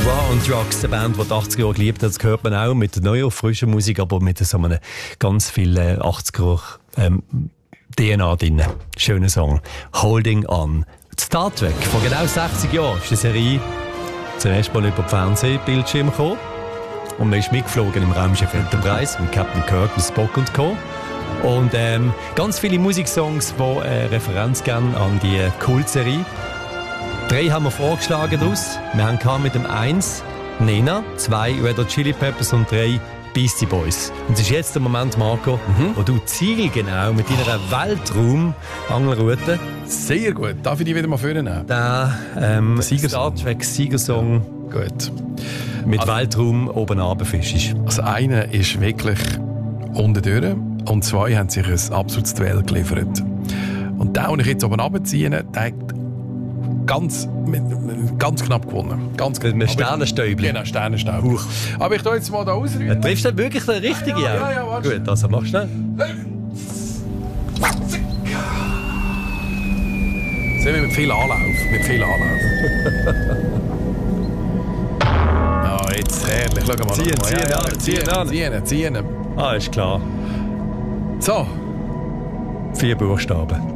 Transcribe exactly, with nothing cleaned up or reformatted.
War on Drugs, eine Band, die die achtziger Jahre geliebt hat. Das hört man auch mit neuer, frischer Musik, aber mit so einem ganz viel achtziger ähm, D N A drin. Schöner Song. Holding On. Star Trek, vor genau sechzig Jahren ist die Serie zuerst mal über den Fernsehbildschirm gekommen. Und man ist mitgeflogen im Raumschiff Enterprise mit Captain Kirk, mit Spock und Co. Und ähm, ganz viele Musiksongs, die äh, Referenz geben an die Kultserie. Drei haben wir vorgeschlagen daraus. Wir haben mit dem eins Nena, zwei Red Hot Chili Peppers und drei Beastie Boys. Und es ist jetzt der Moment, Marco, mhm. wo du zielgenau mit deiner Weltraum-Angelroute sehr gut. Darf ich die wieder mal vornehmen? Der ähm, Star Trek Siegersong ja. Gut. mit also, Weltraum oben runterfischst. Also einer ist wirklich unten durch und zwei haben sich ein absolutes Duell geliefert. Und der, den ich jetzt oben runterziehe, der hat ganz, ganz knapp gewonnen. Ganz knapp. Mit einem Sternenstäubchen. Genau, Sternenstäubchen. Aber ich tue jetzt mal da ausrühren. Ja, triffst du wirklich den richtigen? Ja, ja, ja, warte. Gut, also mach schnell. Sehen wir mit viel Anlauf. Mit viel Anlauf. Ja, jetzt herrlich. Schau mal. Ziehen, ziehen, ja, ja, ziehen, ziehen, ziehen, ziehen. Ah, ist klar. So. Vier Buchstaben.